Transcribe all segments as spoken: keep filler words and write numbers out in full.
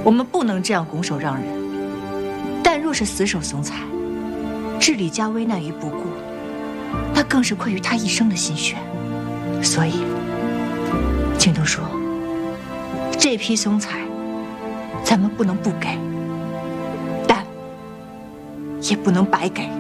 我们不能这样拱手让人。但若是死守松才，置李家危难于不顾，那更是愧于他一生的心血。所以，景东叔，这批松才，咱们不能不给，但也不能白给。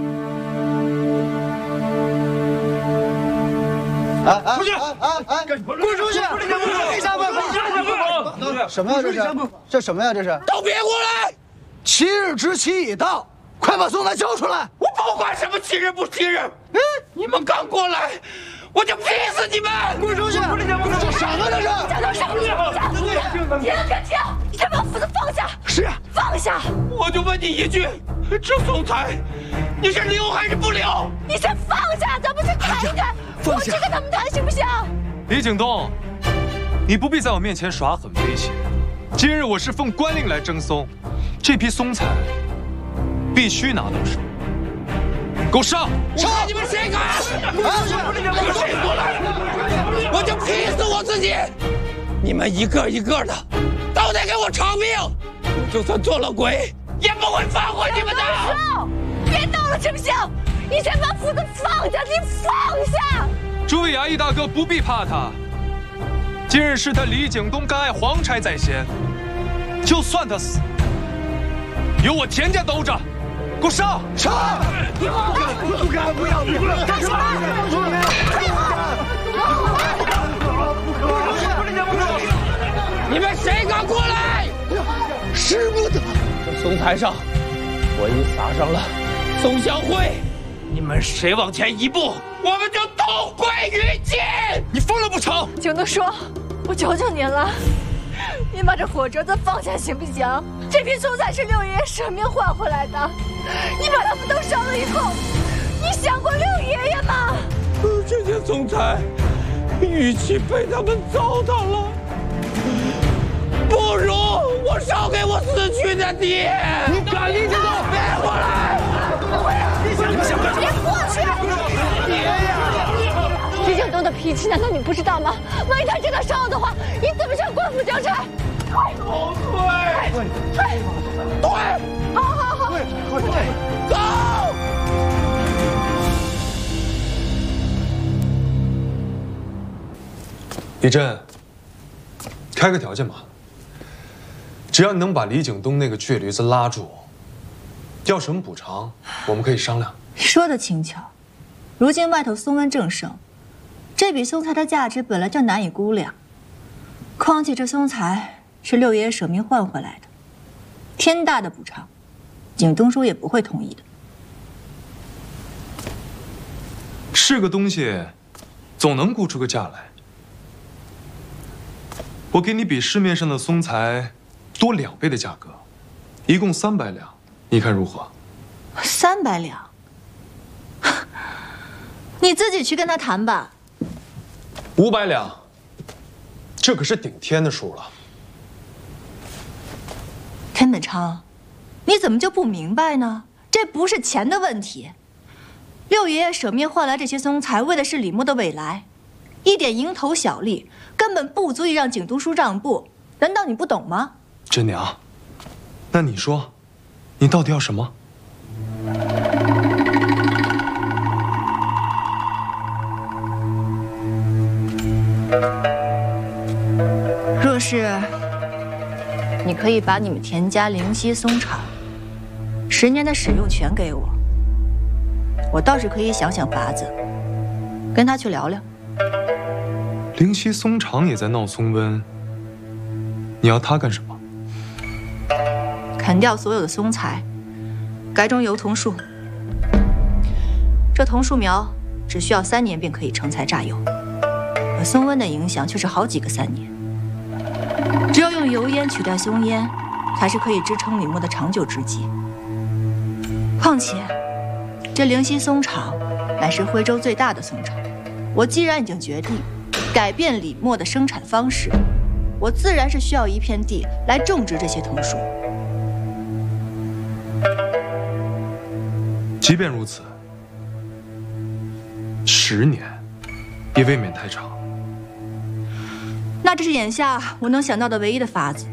哎哎， 出去！ 哎哎哎， 滚出去！ 跪下吧！跪下！ 什么呀？这是？这什么呀？这是？ 都别过来！ 七日之期已到，快把松才交出来！ 我不管什么七日不七日，嗯，你们刚过来，我就劈死你们！ 滚出去！这什么这是？ 家长上路，家长你能敢听？你先把斧子放下！ 是啊， 放下！ 我就问你一句，这松才，你是留还是不留？ 你先放下，咱们去谈一谈。我去跟他们谈行不行？ 李景东，你不必在我面前耍狠威胁。今日我是奉官令来征松，这批松材必须拿到手。给我上！ 上！你们谁敢？你们谁过来？我就劈死我自己！你们一个一个的都得给我偿命！我就算做了鬼，也不会放过你们的！ 别闹了，行不行？你先把斧子放下，你放下！ 诸位衙役大哥不必怕他，今日是他李景东甘爱皇差在先，就算他死，有我田家兜着，给我上！ 上！不敢，不敢，不要，不要！干什么？ 你们谁敢过来？ 使不得！ 这松材上，我已撒上了松香灰。你们谁往前一步，我们就同归于尽！ 你疯了不成？ 景东叔，我求求您了，您把这火折子放下行不行？这批松材是六爷爷舍命换回来的，你把他们都烧了以后，你想过六爷爷吗？ 这些松材，与其被他们糟蹋了，不如我烧给我死去的爹！ 你敢李景东？ 别过来！ 别过去！ 爹呀！ 李景东的脾气难道你不知道吗？万一他真的烧了的话，你怎么向官府交差？ 后退！ 退！ 退！ 好好好！ 快退！ 走！ 李真，开个条件吧，只要你能把李景东那个倔驴子拉住，要什么补偿，我们可以商量。 说的轻巧，如今外头松瘟正盛，这笔松材的价值本来就难以估量，况且这松材是六爷爷舍命换回来的，天大的补偿，景东叔也不会同意的。 是个东西，总能估出个价来。我给你比市面上的松材多两倍的价格，一共三百两，你看如何？ 三百两，你自己去跟他谈吧。 五百两，这可是顶天的数了。 田本昌，你怎么就不明白呢？这不是钱的问题。六爷爷舍命换来这些松材，为的是李牧的未来，一点蝇头小利根本不足以让景东叔让步。难道你不懂吗？ 真娘，那你说，你到底要什么？ 若是你可以把你们田家灵溪松厂十年的使用权给我，我倒是可以想想法子，跟他去聊聊。 灵溪松厂也在闹松瘟，你要他干什么？ 砍掉所有的松材，改种油桐树。这桐树苗只需要三年便可以成材榨油，而松瘟的影响却是好几个三年。只有用油烟取代松烟，才是可以支撑李牧的长久之计。况且，这灵溪松厂乃是徽州最大的松厂，我既然已经决定改变李墨的生产方式，我自然是需要一片地来种植这些桐树。 即便如此，十年也未免太长。 那这是眼下我能想到的唯一的法子。